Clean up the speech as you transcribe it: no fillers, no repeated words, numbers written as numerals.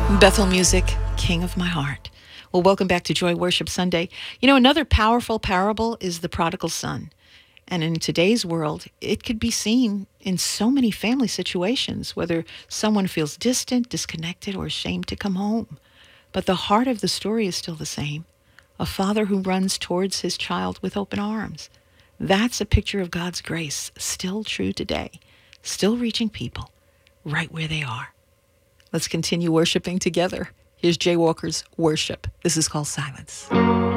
Bethel Music, King of My Heart. Well, welcome back to Joy Worship Sunday. You know, another powerful parable is the prodigal son. And in today's world, it could be seen in so many family situations, whether someone feels distant, disconnected, or ashamed to come home. But the heart of the story is still the same. A father who runs towards his child with open arms. That's a picture of God's grace, still true today, still reaching people right where they are. Let's continue worshiping together. Here's Jay Walker's Worship. This is called Silence.